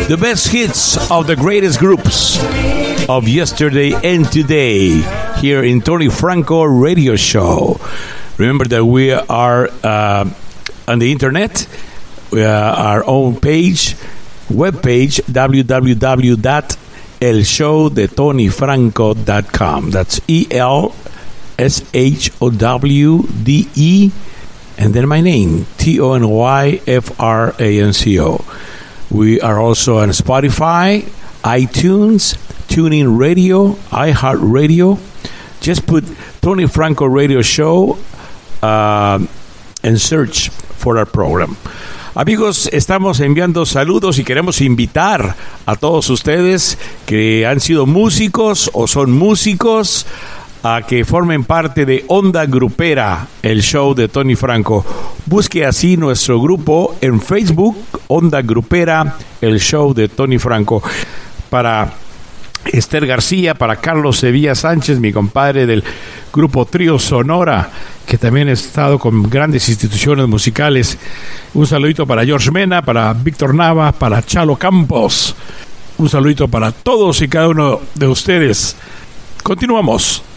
The best hits of the greatest groups of yesterday and today here in Tony Franco Radio Show. Remember that we are on the internet. We have our own page, webpage, www.elshowdetonyfranco.com. That's ELSHOWDE and then my name, TONYFRANCO. We are also on Spotify, iTunes, TuneIn Radio, iHeartRadio. Just put Tony Franco Radio Show and search for our program. Amigos, estamos enviando saludos y queremos invitar a todos ustedes que han sido músicos o son músicos a que formen parte de Onda Grupera, el show de Tony Franco. Busque así nuestro grupo en Facebook, Onda Grupera, el show de Tony Franco. Para Esther García, para Carlos Sevilla Sánchez, mi compadre del grupo Trío Sonora, que también ha estado con grandes instituciones musicales. Un saludito para George Mena, para Víctor Nava, para Chalo Campos. Un saludito para todos y cada uno de ustedes. Continuamos.